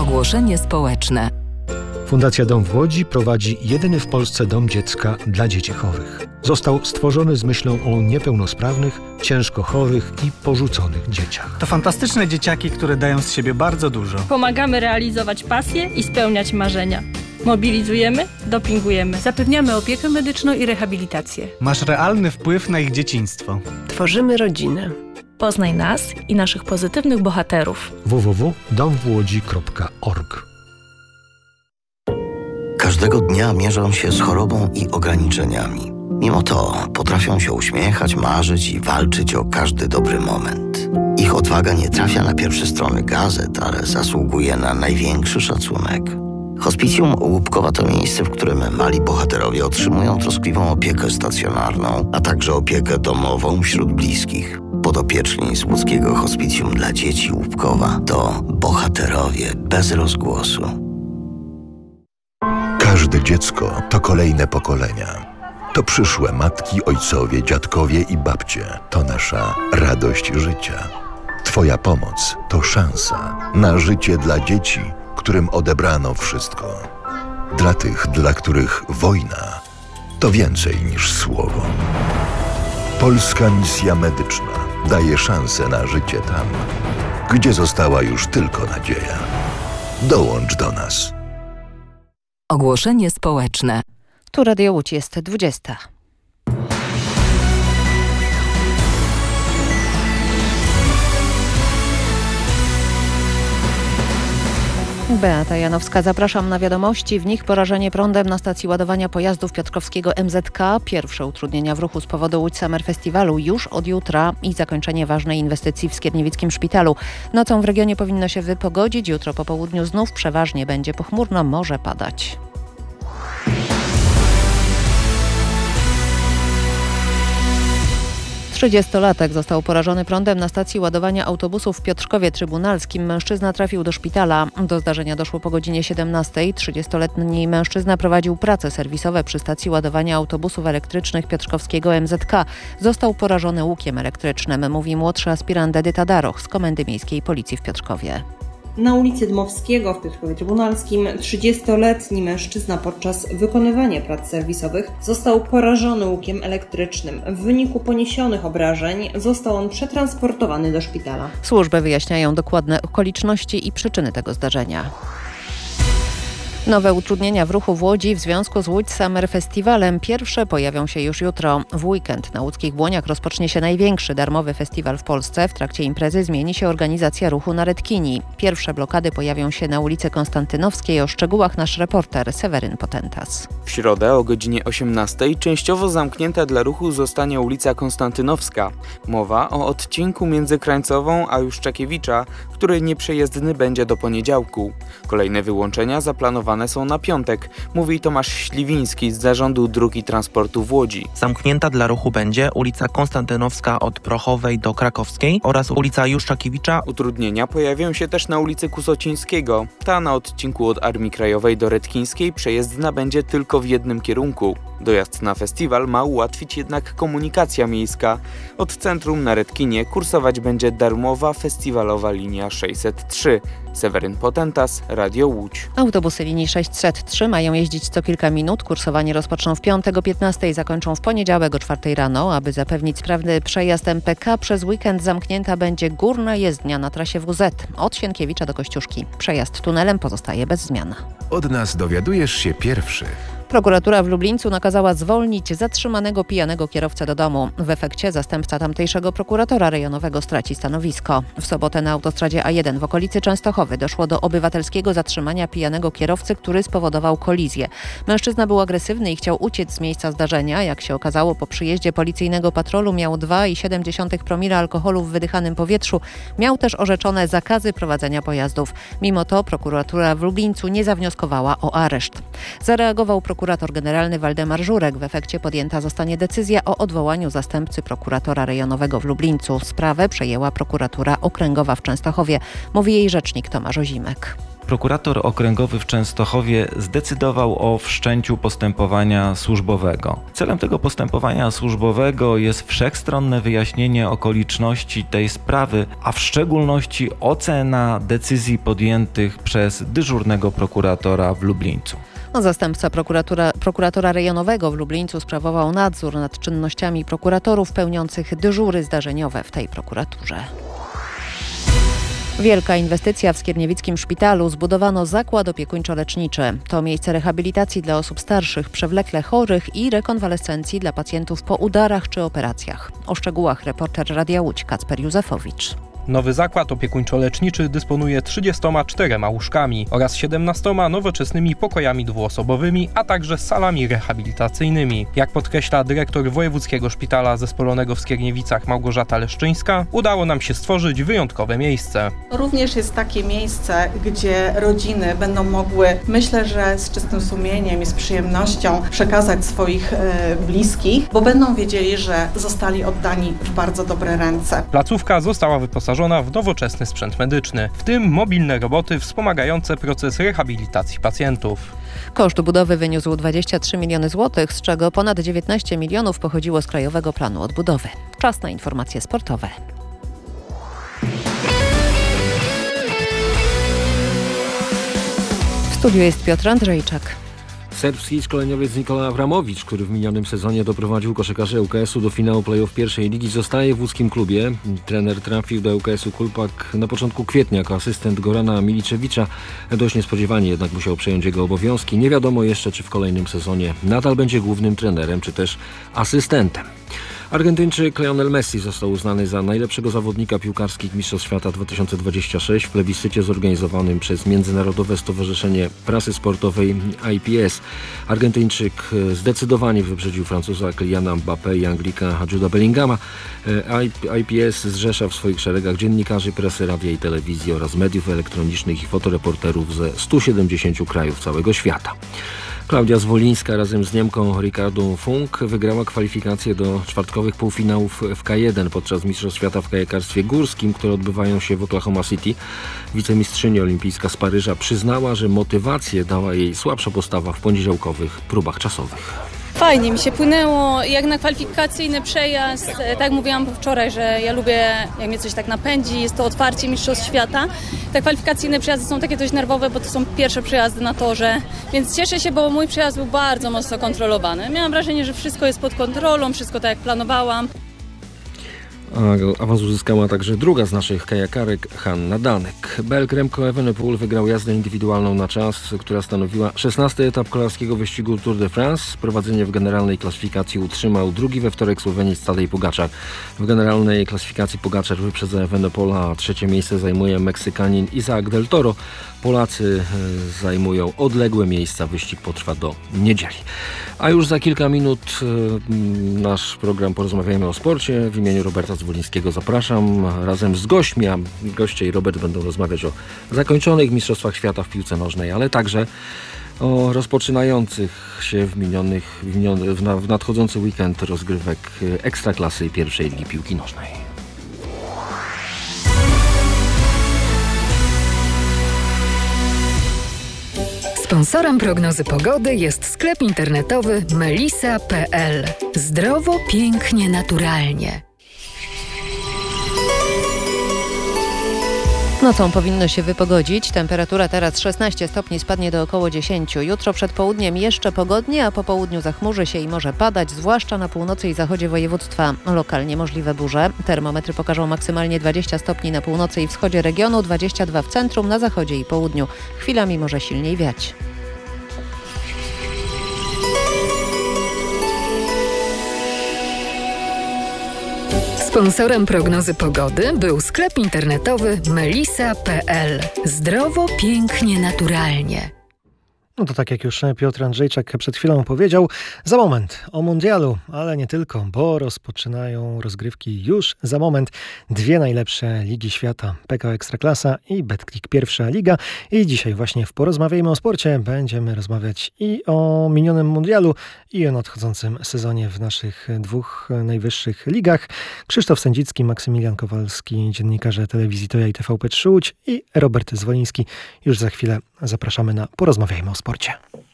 Ogłoszenie społeczne. Fundacja Dom w Łodzi prowadzi jedyny w Polsce dom dziecka dla dzieci chorych. Został stworzony z myślą o niepełnosprawnych, ciężko chorych i porzuconych dzieciach. To fantastyczne dzieciaki, które dają z siebie bardzo dużo. Pomagamy realizować pasje i spełniać marzenia. Mobilizujemy, dopingujemy. Zapewniamy opiekę medyczną i rehabilitację. Masz realny wpływ na ich dzieciństwo. Tworzymy rodzinę. Poznaj nas i naszych pozytywnych bohaterów. www.domwłodzi.org. Każdego dnia mierzą się z chorobą i ograniczeniami. Mimo to potrafią się uśmiechać, marzyć i walczyć o każdy dobry moment. Ich odwaga nie trafia na pierwsze strony gazet, ale zasługuje na największy szacunek. Hospicjum Łupkowa to miejsce, w którym mali bohaterowie otrzymują troskliwą opiekę stacjonarną, a także opiekę domową wśród bliskich. Podopieczni z łódzkiego Hospicjum dla Dzieci Łupkowa to bohaterowie bez rozgłosu. Każde dziecko to kolejne pokolenia. To przyszłe matki, ojcowie, dziadkowie i babcie. To nasza radość życia. Twoja pomoc to szansa na życie dla dzieci, którym odebrano wszystko. Dla tych, dla których wojna to więcej niż słowo. Polska Misja Medyczna daje szansę na życie tam, gdzie została już tylko nadzieja. Dołącz do nas. Ogłoszenie społeczne. Tu Radio Łódź, jest 20. Beata Janowska, zapraszam na wiadomości. W nich porażenie prądem na stacji ładowania pojazdów piotrkowskiego MZK, pierwsze utrudnienia w ruchu z powodu Łódź Summer Festiwalu już od jutra i zakończenie ważnej inwestycji w Skierniewickim Szpitalu. Nocą w regionie powinno się wypogodzić, jutro po południu znów przeważnie będzie pochmurno, może padać. Trzydziestolatek został porażony prądem na stacji ładowania autobusów w Piotrkowie Trybunalskim. Mężczyzna trafił do szpitala. Do zdarzenia doszło po godzinie 17. 30-letni mężczyzna prowadził prace serwisowe przy stacji ładowania autobusów elektrycznych piotrkowskiego MZK. Został porażony łukiem elektrycznym, mówi młodszy aspirant Edyta Daroch z Komendy Miejskiej Policji w Piotrkowie. Na ulicy Dmowskiego w Piotrkowie Trybunalskim 30-letni mężczyzna podczas wykonywania prac serwisowych został porażony łukiem elektrycznym. W wyniku poniesionych obrażeń został on przetransportowany do szpitala. Służby wyjaśniają dokładne okoliczności i przyczyny tego zdarzenia. Nowe utrudnienia w ruchu w Łodzi w związku z Łódź Summer Festiwalem. Pierwsze pojawią się już jutro. W weekend na łódzkich Błoniach rozpocznie się największy darmowy festiwal w Polsce. W trakcie imprezy zmieni się organizacja ruchu na Redkini. Pierwsze blokady pojawią się na ulicy Konstantynowskiej. O szczegółach nasz reporter Seweryn Potentas. W środę o godzinie 18 częściowo zamknięta dla ruchu zostanie ulica Konstantynowska. Mowa o odcinku między Krańcową a Juszczakiewicza, który nieprzejezdny będzie do poniedziałku. Kolejne wyłączenia zaplanowane są na piątek, mówi Tomasz Śliwiński z Zarządu Dróg i Transportu w Łodzi. Zamknięta dla ruchu będzie ulica Konstantynowska od Prochowej do Krakowskiej oraz ulica Juszczakiewicza. Utrudnienia pojawią się też na ulicy Kusocińskiego. Ta na odcinku od Armii Krajowej do Redkińskiej przejezdna będzie tylko w jednym kierunku. Dojazd na festiwal ma ułatwić jednak komunikacja miejska. Od centrum na Redkinie kursować będzie darmowa festiwalowa linia 603. Seweryn Potentas, Radio Łódź. Autobusy linii 603 mają jeździć co kilka minut. Kursowanie rozpoczną w piątek o 15 i zakończą w poniedziałek o 4 rano. Aby zapewnić sprawny przejazd MPK, przez weekend zamknięta będzie górna jezdnia na trasie WZ od Sienkiewicza do Kościuszki. Przejazd tunelem pozostaje bez zmian. Od nas dowiadujesz się pierwszy. Prokuratura w Lublińcu nakazała zwolnić zatrzymanego pijanego kierowcę do domu. W efekcie zastępca tamtejszego prokuratora rejonowego straci stanowisko. W sobotę na autostradzie A1 w okolicy Częstochowy doszło do obywatelskiego zatrzymania pijanego kierowcy, który spowodował kolizję. Mężczyzna był agresywny i chciał uciec z miejsca zdarzenia. Jak się okazało, po przyjeździe policyjnego patrolu miał 2,7 promila alkoholu w wydychanym powietrzu. Miał też orzeczone zakazy prowadzenia pojazdów. Mimo to prokuratura w Lublińcu nie zawnioskowała o areszt. Zareagował prokurator generalny Waldemar Żurek. W efekcie podjęta zostanie decyzja o odwołaniu zastępcy prokuratora rejonowego w Lublińcu. Sprawę przejęła prokuratura okręgowa w Częstochowie, mówi jej rzecznik Tomasz Ozimek. prokurator okręgowy w Częstochowie zdecydował o wszczęciu postępowania służbowego. Celem tego postępowania służbowego jest wszechstronne wyjaśnienie okoliczności tej sprawy, a w szczególności ocena decyzji podjętych przez dyżurnego prokuratora w Lublińcu. Zastępca prokuratora rejonowego w Lublińcu sprawował nadzór nad czynnościami prokuratorów pełniących dyżury zdarzeniowe w tej prokuraturze. Wielka inwestycja w skierniewickim szpitalu. Zbudowano zakład opiekuńczo-leczniczy. To miejsce rehabilitacji dla osób starszych, przewlekle chorych i rekonwalescencji dla pacjentów po udarach czy operacjach. O szczegółach reporter Radia Łódź Kacper Józefowicz. Nowy zakład opiekuńczo-leczniczy dysponuje 34 łóżkami oraz 17 nowoczesnymi pokojami dwuosobowymi, a także salami rehabilitacyjnymi. Jak podkreśla dyrektor Wojewódzkiego Szpitala Zespolonego w Skierniewicach Małgorzata Leszczyńska, udało nam się stworzyć wyjątkowe miejsce. Również jest takie miejsce, gdzie rodziny będą mogły, myślę, że z czystym sumieniem i z przyjemnością przekazać swoich bliskich, bo będą wiedzieli, że zostali oddani w bardzo dobre ręce. Placówka została wyposażona w nowoczesny sprzęt medyczny, w tym mobilne roboty wspomagające proces rehabilitacji pacjentów. Koszt budowy wyniósł 23 miliony złotych, z czego ponad 19 milionów pochodziło z Krajowego Planu Odbudowy. Czas na informacje sportowe. W studiu jest Piotr Andrzejczak. Serbski szkoleniowiec Nikola Avramowicz, który w minionym sezonie doprowadził koszykarzy ŁKS-u do finału play-off pierwszej ligi, zostaje w łódzkim klubie. Trener trafił do ŁKS-u Kulpak na początku kwietnia jako asystent Gorana Miliczewicza. Dość niespodziewanie jednak musiał przejąć jego obowiązki. Nie wiadomo jeszcze, czy w kolejnym sezonie nadal będzie głównym trenerem, czy też asystentem. Argentyńczyk Lionel Messi został uznany za najlepszego zawodnika piłkarskich Mistrzostw Świata 2026 w plebiscycie zorganizowanym przez Międzynarodowe Stowarzyszenie Prasy Sportowej IPS. Argentyńczyk zdecydowanie wyprzedził Francuza Kyliana Mbappé i Anglika Juda Bellingama. IPS zrzesza w swoich szeregach dziennikarzy, prasy, radia i telewizji oraz mediów elektronicznych i fotoreporterów ze 170 krajów całego świata. Klaudia Zwolińska razem z Niemką Ricardą Funk wygrała kwalifikacje do czwartkowych półfinałów w K1 podczas Mistrzostw Świata w kajakarstwie górskim, które odbywają się w Oklahoma City. Wicemistrzyni olimpijska z Paryża przyznała, że motywację dała jej słabsza postawa w poniedziałkowych próbach czasowych. Fajnie mi się płynęło, jak na kwalifikacyjny przejazd. Tak jak mówiłam wczoraj, że ja lubię, jak mnie coś tak napędzi, jest to otwarcie Mistrzostw Świata. Te kwalifikacyjne przejazdy są takie dość nerwowe, bo to są pierwsze przejazdy na torze, więc cieszę się, bo mój przejazd był bardzo mocno kontrolowany. Miałam wrażenie, że wszystko jest pod kontrolą, wszystko tak jak planowałam. Awans uzyskała także druga z naszych kajakarek, Hanna Danek. Belg Remco Evenepoel wygrał jazdę indywidualną na czas, która stanowiła 16. etap kolarskiego wyścigu Tour de France. Prowadzenie w generalnej klasyfikacji utrzymał drugi we wtorek Słoweniec Tadej Pogačar. W generalnej klasyfikacji Pogačar wyprzedza Evenepoela, a trzecie miejsce zajmuje Meksykanin Isaac del Toro. Polacy zajmują odległe miejsca, wyścig potrwa do niedzieli. A już za kilka minut nasz program Porozmawiajmy o sporcie. W imieniu Roberta Zwolińskiego zapraszam razem z gośćmi, a goście i Robert będą rozmawiać o zakończonych Mistrzostwach Świata w piłce nożnej, ale także o rozpoczynających się w nadchodzący weekend rozgrywek Ekstraklasy i pierwszej ligi piłki nożnej. Sponsorem prognozy pogody jest sklep internetowy melisa.pl. Zdrowo, pięknie, naturalnie. Nocą powinno się wypogodzić. Temperatura teraz 16 stopni, spadnie do około 10. Jutro przed południem jeszcze pogodnie, a po południu zachmurzy się i może padać, zwłaszcza na północy i zachodzie województwa. Lokalnie możliwe burze. Termometry pokażą maksymalnie 20 stopni na północy i wschodzie regionu, 22 w centrum, na zachodzie i południu. Chwilami może silniej wiać. Sponsorem prognozy pogody był sklep internetowy melisa.pl. Zdrowo, pięknie, naturalnie. No to tak jak już Piotr Andrzejczak przed chwilą powiedział, za moment o mundialu, ale nie tylko, bo rozpoczynają rozgrywki już za moment 2 najlepsze ligi świata, PKO Ekstraklasa i Betclic Pierwsza Liga. I dzisiaj właśnie w Porozmawiajmy o sporcie będziemy rozmawiać i o minionym mundialu, i o nadchodzącym sezonie w naszych 2 najwyższych ligach. Krzysztof Sędzicki, Maksymilian Kowalski, dziennikarze telewizji Toja i TVP3 Łódź i Robert Zwoliński. Już za chwilę zapraszamy na Porozmawiajmy o sporcie.